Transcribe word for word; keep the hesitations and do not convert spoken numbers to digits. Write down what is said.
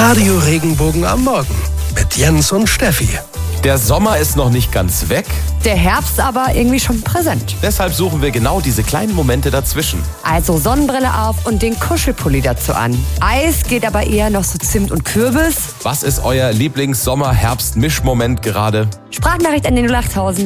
Radio Regenbogen am Morgen mit Jens und Steffi. Der Sommer ist noch nicht ganz weg. Der Herbst aber irgendwie schon präsent. Deshalb suchen wir genau diese kleinen Momente dazwischen. Also Sonnenbrille auf und den Kuschelpulli dazu an. Eis geht aber eher noch so Zimt und Kürbis. Was ist euer Lieblings-Sommer-Herbst-Mischmoment gerade? Sprachnachricht an den null acht tausend.